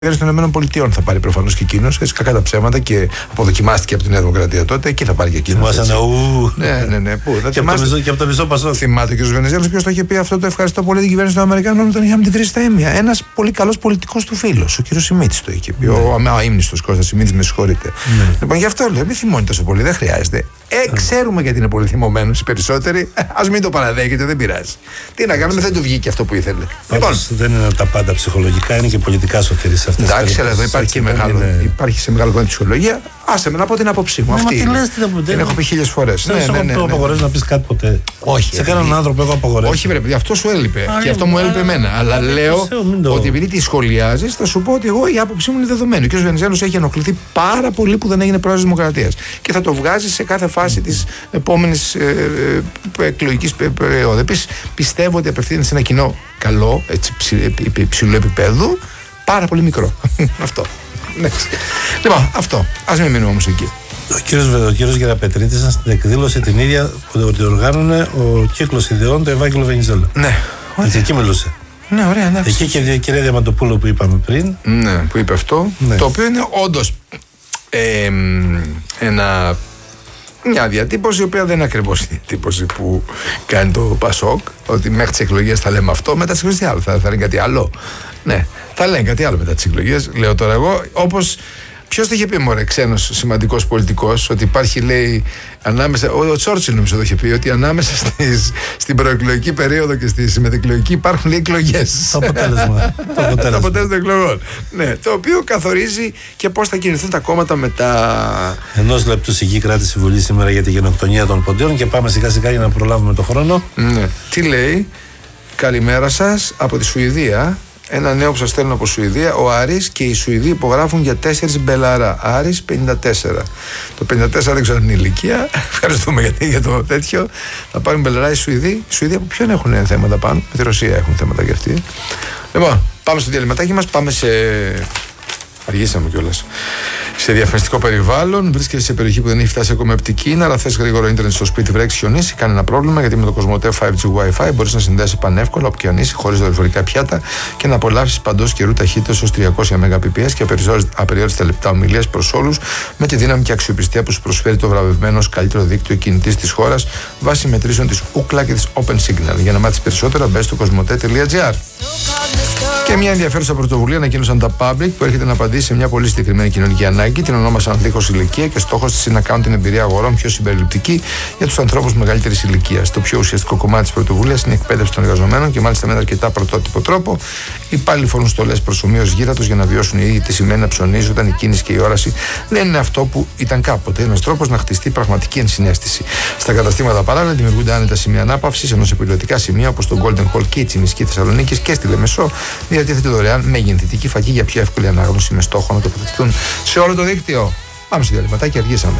των ΗΠΑ θα πάρει προφανώς και εκείνος, έτσι κακά τα ψέματα, και αποδοκιμάστηκε από τη Νέα Δημοκρατία τότε, εκεί θα πάρει και εκείνος. Ναι. Πού, και από το μισό Πασόκ. Θυμάται και ο Βενιζέλος, ποιος το είχε πει αυτό, το ευχαριστώ πολύ την κυβέρνηση των Αμερικανών όταν είχαμε την κρίση στα Έμια. Ένας πολύ καλός πολιτικός του φίλος, ο κύριος Σιμίτης το είχε πει. Ο αείμνηστος Κώστας Σιμίτης, με συγχωρείτε. Λοιπόν, γι' αυτό λέω, μην θυμώνει τόσο πολύ, δεν χρειάζεται. Ξέρουμε γιατί είναι πολύ θυμωμένος οι περισσότεροι. Ας μην το παραδέχεται, δεν πειράζει. Τι να κάνουμε, δεν του βγήκε αυτό που ήθελε. Λοιπόν, δεν είναι τα πάντα ψυχολογικά, είναι και πολιτικά σωτήρι σε αυτές. Εντάξει, αλλά εδώ υπάρχει και υπάρχει σε μεγάλο κομμάτι ψυχολογία. Άσε με να πω την άποψή μου. Αυτή την έχω πει 1000 φορές. Δεν το απαγορεύει να πει κάτι ποτέ. Όχι. Σε κανέναν άνθρωπο έχω απαγορεύσει. Όχι, πρέπει. Αυτό σου έλειπε. Και αυτό μου έλειπε εμένα. Αλλά λέω ότι επειδή τη σχολιάζει, θα σου πω ότι εγώ η άποψή μου είναι δεδομένη. Ο κ. Βενιζέλος έχει ενοχληθεί πάρα πολύ που δεν έγινε πρόεδρος της Δημοκρατίας. Και θα το βγάζει σε κάθε φάση τη επόμενη εκλογική περίοδου. Επίσης, πιστεύω ότι απευθύνεται σε ένα κοινό καλό, υψηλού επίπεδου, πάρα πολύ μικρό. Αυτό. Λοιπόν, αυτό. Ας μην μείνουμε όμως εκεί. Ο κύριος Γεραπετρίτης ήταν στην εκδήλωση την ίδια που διοργάνωνε ο κύκλος ιδεών του Ευάγγελου Βενιζέλου. Ναι. Εκεί μιλούσε. Ναι, ωραία, εντάξει. Εκεί και η κυρία Διαμαντοπούλου που είπαμε πριν. Ναι, που είπε αυτό. Ναι. Το οποίο είναι όντως μια διατύπωση η οποία δεν είναι ακριβώς η διατύπωση που κάνει το Πασόκ, ότι μέχρι τις εκλογές θα λέμε αυτό, μετά τις εκλογές τι άλλο, θα λένε κάτι άλλο. Ναι, θα λένε κάτι άλλο μετά τις εκλογές, λέω τώρα εγώ, όπως ποιος το είχε πει, μωρέ, ξένος σημαντικός πολιτικός, ότι υπάρχει, λέει, ανάμεσα, ο Τσόρτσιλ νομίζω το είχε πει, ότι ανάμεσα στην προεκλογική περίοδο και στη συμμετεκλογική υπάρχουν, λέει, εκλογές. Το αποτέλεσμα. Το αποτέλεσμα των εκλογών. Ναι, το οποίο καθορίζει και πώς θα κινηθούν τα κόμματα μετά. 1 λεπτού σιγή κράτησε η Βουλή σήμερα για τη γενοκτονία των ποντίων και πάμε σιγά σιγά για να προλάβουμε το χρόνο. Ναι. Τι λέει, καλημέρα σας από τη Σουηδία. Ένα νέο που σας στέλνω από Σουηδία. Ο Άρης και οι Σουηδοί υπογράφουν για 4 μπελαρά. Άρης 54. Το 54 δεν ξέρω αν είναι ηλικία. Ευχαριστούμε για το τέτοιο. Θα πάρουν μπελαρά οι Σουηδοί. Οι Σουηδοί από ποιον έχουν θέματα πάνω? Με τη Ρωσία έχουν θέματα και αυτοί. Λοιπόν, πάμε στο διαλυματάκι μας. Πάμε σε. Αργήσαμε κιόλας. Σε διαφημιστικό περιβάλλον, βρίσκεσαι σε περιοχή που δεν έχει φτάσει ακόμα οπτική, αλλά θες γρήγορο ίντερνετ στο σπίτι, βρέξει, χιονίσει, κανένα πρόβλημα, γιατί με το Κοσμοτέ 5G Wi-Fi μπορείς να συνδέσεις πανεύκολα όπου χιονίσει, χωρίς δορυφορικά πιάτα και να απολαύσεις παντός καιρού ταχύτητας ως 300 Mbps και απεριόριστα λεπτά ομιλίας προς όλους, με τη δύναμη και αξιοπιστία που σου προσφέρει το βραβευμένο ως καλύτερο δίκτυο κινητής της χώρας βάσει μετρήσεων της Ookla και της Open Signal. Για να μάθεις περισσότερα, μπες στο cosmote.gr. Και μια ενδιαφέρουσα πρωτοβουλία ανακοίνωσαν τα Public που έρχεται να απαντήσει σε μια πολύ συγκεκριμένη κοινωνική ανάγκη. Την ονόμασαν δίχως ηλικία και στόχος της είναι να κάνουν την εμπειρία αγορών πιο συμπεριληπτική για τους ανθρώπους μεγαλύτερης ηλικίας. Το πιο ουσιαστικό κομμάτι της πρωτοβουλίας είναι η εκπαίδευση των εργαζομένων και μάλιστα με ένα αρκετά πρωτότυπο τρόπο. Οι υπάλληλοι φορούν στολές προσομοίως γύρα τους για να βιώσουν οι ίδιοι τι σημαίνει να ψωνίζουν όταν η κίνηση και η όραση δεν είναι αυτό που ήταν κάποτε. Ένας τρόπος να χτιστεί πραγματική ενσυναίσθηση. Στα καταστήματα παράλληλα δημιουργούνται άνετα σημεία ανάπαυσης, ενώ σε πιλωτικά σημεία όπως το Golden Hall και η Τσιμισκή Θεσσαλονίκης και στη Λεμεσό διατίθεται δωρεάν με γεννητική φακή για πιο εύκολη ανάγνωση με στόχο να τοποθετηθούν σε όλο το δίκτυο. Πάμε στο διαλυματάκι, αργήσαμε.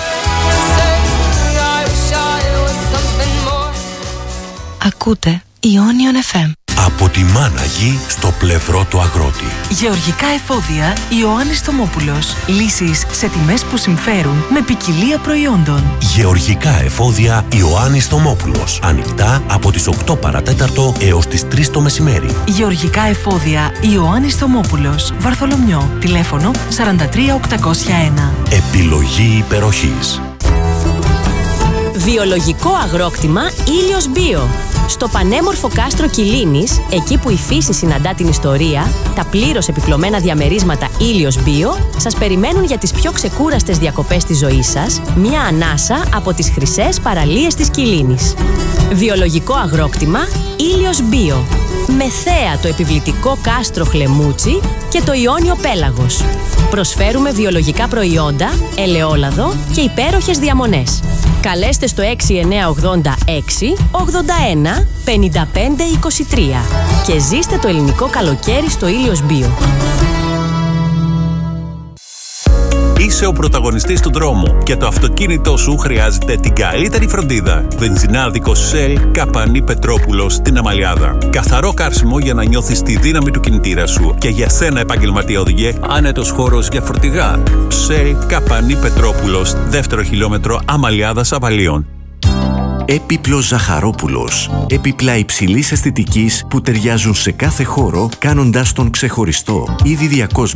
Ακούτε Ionion FM. Από τη μάνα γη στο πλευρό του αγρότη. Γεωργικά εφόδια Ιωάννης Τομόπουλος. Λύσεις σε τιμές που συμφέρουν με ποικιλία προϊόντων. Γεωργικά εφόδια Ιωάννης Τομόπουλος. Ανοιχτά από τις 8 παρατέταρτο έως τις 3 το μεσημέρι. Γεωργικά εφόδια Ιωάννης Τομόπουλος. Βαρθολομιό. Τηλέφωνο 43801. Επιλογή υπεροχής. Βιολογικό αγρόκτημα Ήλιος Μπίο. Στο πανέμορφο κάστρο Κιλίνης, εκεί που η φύση συναντά την ιστορία, τα πλήρως επιπλωμένα διαμερίσματα Ήλιος Μπίο σας περιμένουν για τις πιο ξεκούραστες διακοπές της ζωής σας, μια ανάσα από τις χρυσές παραλίες της Κιλίνης. Βιολογικό αγρόκτημα Ήλιος Μπίο. Με θέα το επιβλητικό κάστρο Χλεμούτσι και το Ιόνιο Πέλαγος. Προσφέρουμε βιολογικά προϊόντα, ελαιόλαδο και υπέροχες διαμονές. Καλέστε στο 6986 81 55 23 και ζήστε το ελληνικό καλοκαίρι στο Ήλιος Μπίο. Είσαι ο πρωταγωνιστής του δρόμου και το αυτοκίνητό σου χρειάζεται την καλύτερη φροντίδα. Βενζινάδικο Shell Καπανή Πετρόπουλος στην Αμαλιάδα. Καθαρό καύσιμο για να νιώθεις τη δύναμη του κινητήρα σου και για σένα επαγγελματία οδηγέ, άνετος χώρος για φορτηγά. Shell Καπανή Πετρόπουλος, 2ο χιλιόμετρο Αμαλιάδας Αβαλίων. Έπιπλος Ζαχαρόπουλος. Έπιπλα υψηλής αισθητικής που ταιριάζουν σε κάθε χώρο, κάνοντας τον ξεχωριστό. Ήδη